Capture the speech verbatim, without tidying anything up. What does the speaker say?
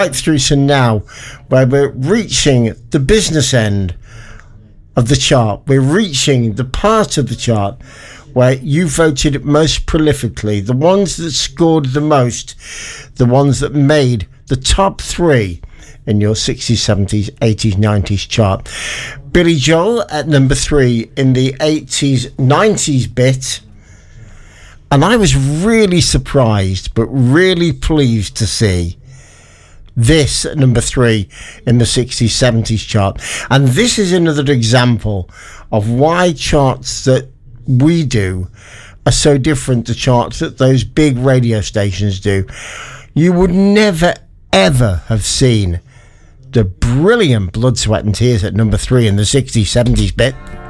right through to now, where we're reaching the business end of the chart. We're reaching the part of the chart where you voted most prolifically, the ones that scored the most, the ones that made the top three in your sixties, seventies, eighties, nineties chart. Billy Joel at number three in the eighties, nineties bit. And I was really surprised, but really pleased to see this at number three in the sixties, seventies chart. And this is another example of why charts that we do are so different to charts that those big radio stations do. You would never, ever have seen the brilliant Blood, Sweat and Tears at number three in the sixties, seventies bit.